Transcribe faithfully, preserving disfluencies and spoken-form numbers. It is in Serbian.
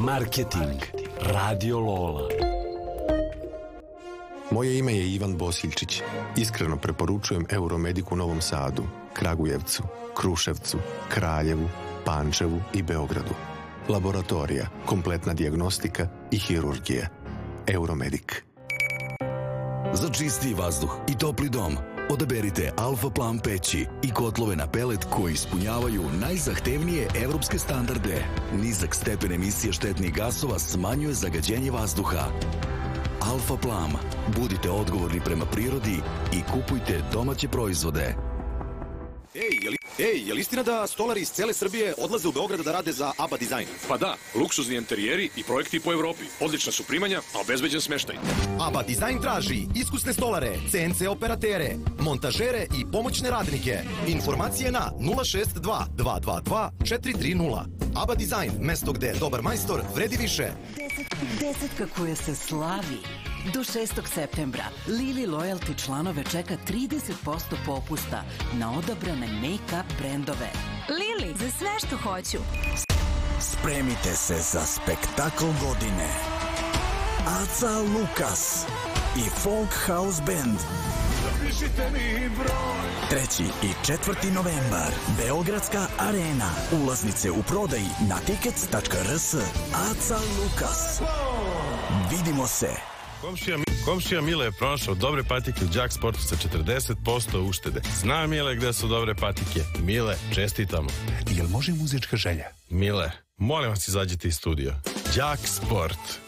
Marketing. Radio Lola. Moje ime je Ivan Bosiljčić. Iskreno preporučujem Euromedic u Novom Sadu, Kragujevcu, Kruševcu, Kraljevu, Pančevu i Beogradu. Laboratorija, kompletna dijagnostika i hirurgija. Euromedic. Za čistiji vazduh i topli dom odaberite Alfa Plan peći i kotlove na pelet koji ispunjavaju najzahtevnije evropske standarde. Nizak stepen emisije štetnih gasova smanjuje zagađenje vazduha. Alfa Plan. Budite odgovorni prema prirodi i kupujte domaće proizvode. Ej, je li, ej, je li istina da stolari iz cele Srbije odlaze u Beograd da rade za A B A Design? Pa da, luksuzni interijeri i projekti po Evropi. Odlična su primanja, a obezbeđen smeštaj. A B A Design traži iskusne stolare, C N C operatere, montažere i pomoćne radnike. Informacije na nula šest dva dva dva dva četiri tri nula. A B A Design, mesto gde dobar majstor vredi više. Desetka koja se slavi. Do šestog septembra Lili Loyalty članove čeka trideset posto popusta na odabrane make-up brendove. Lili, za sve što hoću. Spremite se za spektakl godine. Aca Lukas i Folk House Band. Zapišite mi broj. Treći i četvrti novembar. Beogradska arena. Ulaznice u prodaji na tickets tačka r s. Aca Lukas. Vidimo se. Komšija, komšija Mile je pronašao dobre patike u Đak Sportu sa četrdeset posto uštede. Zna Mile gde su dobre patike. Mile, čestitamo. Jel može muzička želja? Mile, molim vas izađite iz studija. Đak Sport.